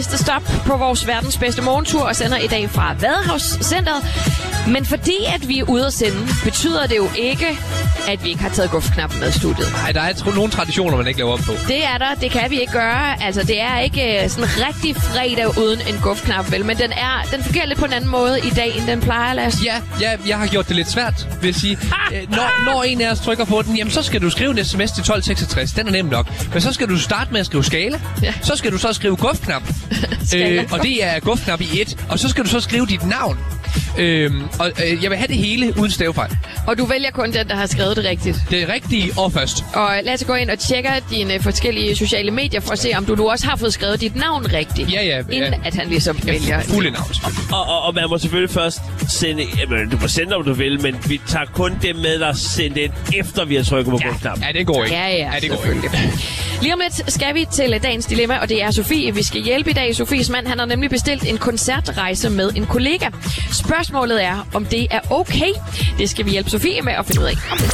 stop på vores verdens bedste morgentur og sender i dag fra Vadehavscenteret. Men fordi at vi er ude at sende, betyder det jo ikke, at vi ikke har taget gufknappen med i studiet. Nej, der er nogle traditioner, man ikke laver op på. Det er der. Det kan vi ikke gøre. Altså, det er ikke sådan rigtig fredag uden en gufknap, vel? Men den fungerer lidt på en anden måde i dag, end den plejer, Lasse. Ja, jeg har gjort det lidt svært, vil jeg sige. Når en af os trykker på den, jamen så skal du skrive en sms til 1266. Den er nem nok. Men så skal du starte med at skrive skala. Ja. Så skal du så skrive gufknap. Og det er gufknap i 1. Og så skal du så skrive dit navn. Jeg vil have det hele uden stavefejl. Og du vælger kun den, der har skrevet det rigtigt. Det rigtige og først. Og lad os gå ind og tjekke dine forskellige sociale medier for at se, om du nu også har fået skrevet dit navn rigtigt. Ja. Inden at han ligesom vælger. Fulde navn. Og man må selvfølgelig først sende... Jamen, du må sende, om du vil, men vi tager kun det med, der er sendt ind, efter vi har trykket på gufknappen. Ja, det går ikke. Ja, det går ikke. Lige om lidt skal vi til dagens dilemma, og det er Sofie. Vi skal hjælpe i dag. Sofies mand, han har nemlig bestilt en koncertrejse med en kollega. Spørgsmålet er, om det er okay. Det skal vi hjælpe Sofie med at finde ud af.